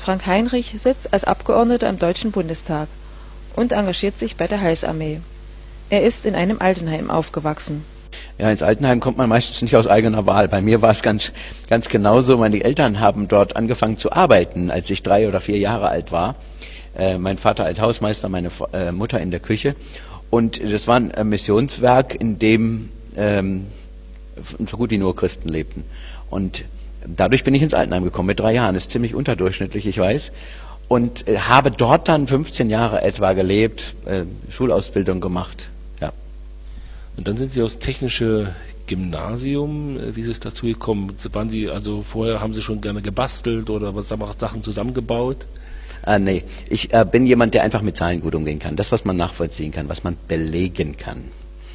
Frank Heinrich sitzt als Abgeordneter im Deutschen Bundestag und engagiert sich bei der Heilsarmee. Er ist in einem Altenheim aufgewachsen. Ja, ins Altenheim kommt man meistens nicht aus eigener Wahl. Bei mir war es ganz genauso. Meine Eltern haben dort angefangen zu arbeiten, als ich 3 oder 4 Jahre alt war. Mein Vater als Hausmeister, meine Mutter in der Küche. Und das war ein Missionswerk, in dem so gut wie nur Christen lebten. Und dadurch bin ich ins Altenheim gekommen mit 3 Jahren. Das ist ziemlich unterdurchschnittlich, ich weiß. Und habe dort dann 15 Jahre etwa gelebt, Schulausbildung gemacht. Ja. Und dann sind Sie aufs technische Gymnasium. Wie ist es dazu gekommen? Waren Sie, also vorher haben Sie schon gerne gebastelt oder was Sachen zusammengebaut? Nee, ich bin jemand, der einfach mit Zahlen gut umgehen kann. Das, was man nachvollziehen kann, was man belegen kann.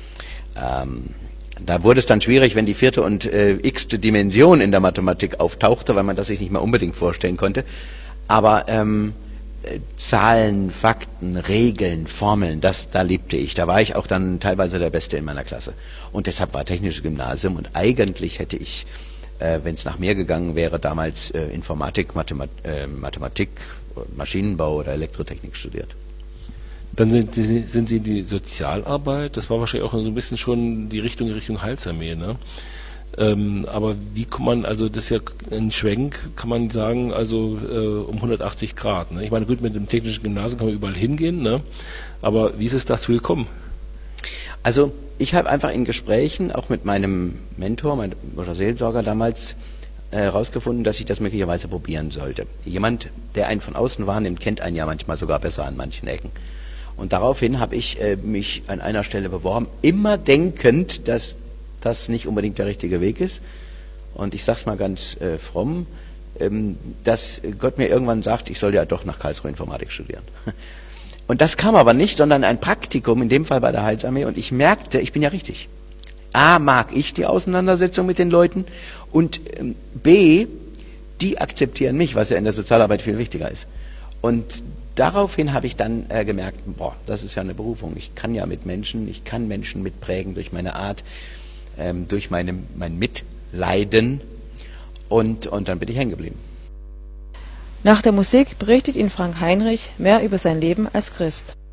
Da wurde es dann schwierig, wenn die 4. und x-te Dimension in der Mathematik auftauchte, weil man das sich nicht mehr unbedingt vorstellen konnte. Aber Zahlen, Fakten, Regeln, Formeln, da liebte ich. Da war ich auch dann teilweise der Beste in meiner Klasse. Und deshalb war technisches Gymnasium. Und eigentlich hätte ich, wenn es nach mir gegangen wäre, damals Informatik, Mathematik, Maschinenbau oder Elektrotechnik studiert. Dann sind Sie in die Sozialarbeit, das war wahrscheinlich auch so ein bisschen schon die Richtung Heilsarmee, ne? Aber wie kann man, also das ist ja ein Schwenk, kann man sagen, also um 180 Grad. Ne? Ich meine, gut, mit dem technischen Gymnasium kann man überall hingehen, ne? Aber wie ist es dazu gekommen? Also ich habe einfach in Gesprächen, auch mit meinem Mentor oder Seelsorger damals, herausgefunden, dass ich das möglicherweise probieren sollte. Jemand, der einen von außen wahrnimmt, kennt einen ja manchmal sogar besser an manchen Ecken. Und daraufhin habe ich mich an einer Stelle beworben, immer denkend, dass das nicht unbedingt der richtige Weg ist. Und ich sage es mal ganz fromm, dass Gott mir irgendwann sagt, ich soll ja doch nach Karlsruhe Informatik studieren. Und das kam aber nicht, sondern ein Praktikum, in dem Fall bei der Heilsarmee. Und ich merkte, ich bin ja richtig. A, mag ich die Auseinandersetzung mit den Leuten und B, die akzeptieren mich, was ja in der Sozialarbeit viel wichtiger ist. Und daraufhin habe ich dann gemerkt, das ist ja eine Berufung. Ich kann ja mit Menschen, ich kann Menschen mitprägen durch meine Art, durch mein Mitleiden und dann bin ich hängen geblieben. Nach der Musik berichtet Ihnen Frank Heinrich mehr über sein Leben als Christ.